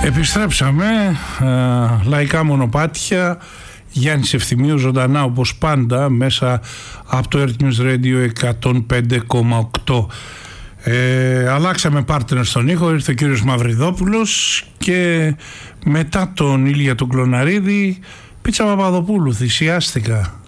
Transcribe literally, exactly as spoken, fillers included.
Επιστρέψαμε, ε, λαϊκά μονοπάτια, Γιάννης Ευθυμίου ζωντανά όπως πάντα μέσα από το Earth News Radio εκατόν πέντε κόμμα οκτώ. Ε, αλλάξαμε partner στον ήχο, ήρθε ο κύριος Μαυριδόπουλος και μετά τον Ηλία τον Κλωναρίδη, Πίτσα Παπαδοπούλου, θυσιάστηκα.